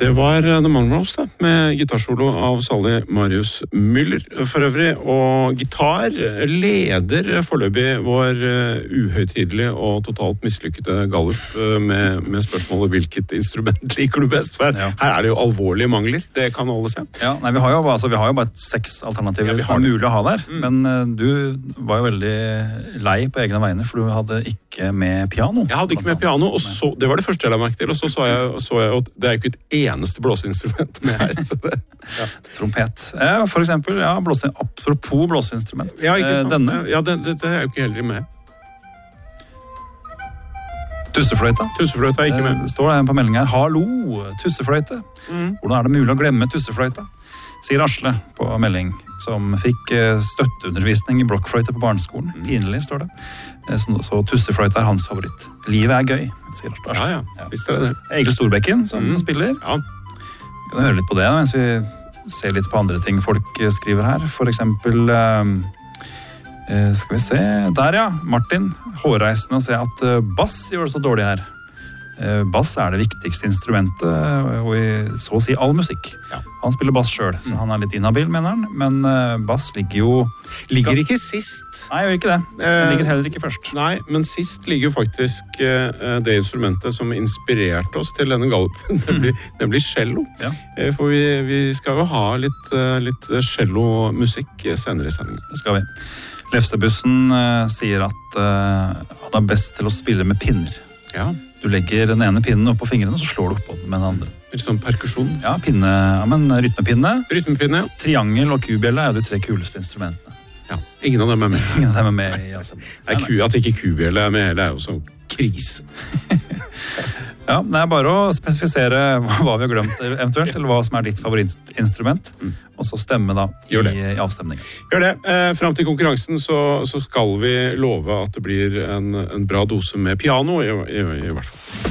Det var The Monroes da, med gitarsolo av salig Marius Müller for øvrig, og gitar leder foreløpig vår uhøytidelige og totalt mislykkede gallup med spørsmålet hvilket instrument liker du best, for her det jo alvorlige mangler, det kan alle se. Ja, nei, vi har jo bare 6 alternativer som mulig å ha der, men du var jo veldig lei på egne vegne, for du hadde ikke med piano. Jeg hadde ikke med piano, og så, det var det første jeg la merke til, og så jeg at det jo ikke et eneste blåseinstrument med her. Så det, Trompet. For eksempel, apropos blåseinstrument. Ja, ikke sant? Denne. Ja, det jo ikke heller med. Tussefløyta. Tussefløyta ikke med. Står det på meldingen her. Hallo, tussefløyte. Hvordan det mulig å glemme tussefløyta? Sier Asle på melding, som fikk støtteundervisning i blokkfløyte på barneskolen. Pinlig, står det. Så tussefløyta hans favoritt. Livet gøy, sier Asle. Ja, visst det. Egil Storbekken, som spiller. Ja. Vi kan høre litt på det, mens vi ser litt på andre ting folk skriver her. For eksempel, skal vi se, der ja, Martin, hårreisende å se at bass gjør det så dårlig her. Bass det viktigste instrumentet og i så å si all musikk. Han spiller bass selv, så han litt inhabil, mener han. Men bass ligger ikke sist. Nei, gjør ikke det. Den ligger heller ikke først. Nei, men sist ligger jo faktisk det instrumentet som inspirerte oss til denne gallupen, nemlig cello. Ja. For vi skal jo ha litt cello-musikk senere i sendingen. Det skal vi. Lefsebussen sier at han best til å spille med pinner. Ja. Du legger den ene pinnen opp på fingrene, så slår du opp på den med den andre. Litt sånn perkusjon? Ja, men rytmepinne. Rytmepinne, ja. Triangel og kubjelle jo de 3 kuleste instrumentene. Ja, ingen av dem med. Ingen av dem med i altså. At ikke kubjelle med, det jo sånn krise. Ja, det bare å spesifisere hva vi har glemt eventuelt, eller hva som ditt favorittinstrument, og så stemme da i avstemningen. Gjør det. Frem til konkurransen så skal vi love at det blir en bra dose med piano, i hvert fall.